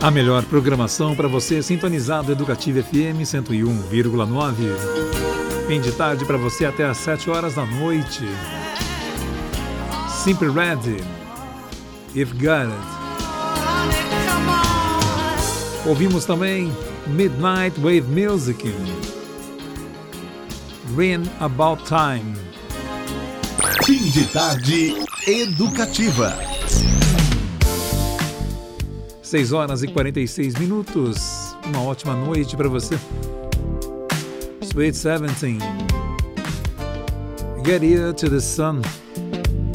A melhor programação para você sintonizado Educativa FM 101,9. Fim de tarde para você até às 7 horas da noite. Simple Red, If Got It. Ouvimos também Midnight Wave Music, Rain About Time. Fim de tarde educativa. 6 horas e 46 minutos. Uma ótima noite para você. Sweet 17. Get here to the sun.